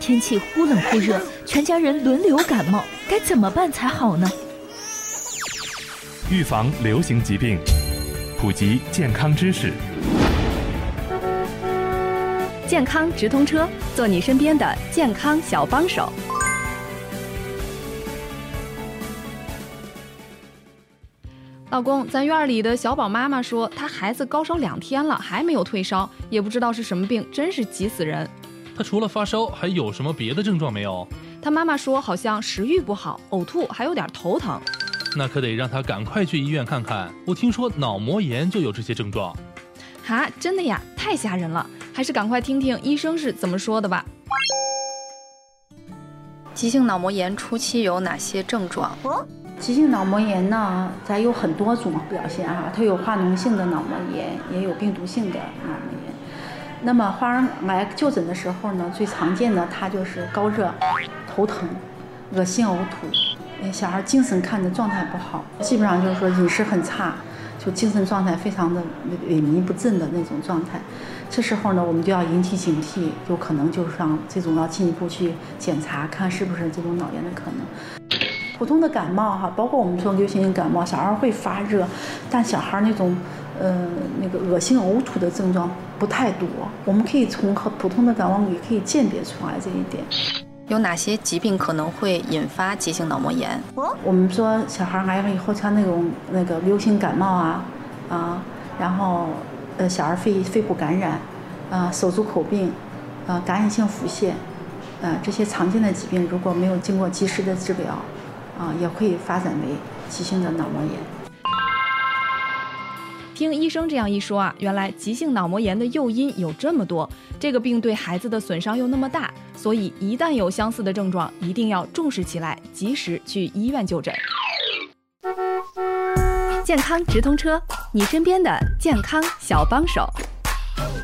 天气忽冷忽热，全家人轮流感冒，该怎么办才好呢？ 预防流行疾病，普及健康知识。 健康直通车，做你身边的健康小帮手。老公，咱院里的小宝妈妈说，她孩子高烧2天了，还没有退烧，也不知道是什么病，真是急死人。 他除了发烧，还有什么别的症状没有？ 他妈妈说，好像食欲不好、呕吐，还有点头疼。 那可得让他赶快去医院看看。我听说脑膜炎就有这些症状。 哈，真的呀？太吓人了，还是赶快听听医生是怎么说的吧。 急性脑膜炎初期有哪些症状？ 急性脑膜炎呢，咱有很多种表现哈，它有化脓性的脑膜炎，也有病毒性的脑膜炎。那么患儿来就诊的时候呢，最常见的它就是高热、头疼、恶心呕吐，小孩精神看的状态不好，基本上就是说饮食很差，就精神状态非常的萎靡不振的那种状态。这时候呢，我们就要引起警惕，有可能就是像这种要进一步去检查，看是不是这种脑炎的可能。普通的感冒哈，包括我们说流行性感冒，小孩会发热，但小孩那种那个恶心呕吐的症状不太多，我们可以从普通的感冒也可以鉴别出来这一点。 有哪些疾病可能会引发急性脑膜炎？ 我们说小孩来了以后，像那个流行感冒然后小儿肺部感染手足口病感染性腹泻这些常见的疾病，如果没有经过及时的治疗也会发展为急性的脑膜炎。 听医生这样一说啊，原来急性脑膜炎的诱因有这么多，这个病对孩子的损伤又那么大，所以一旦有相似的症状，一定要重视起来，及时去医院就诊。健康直通车，你身边的健康小帮手。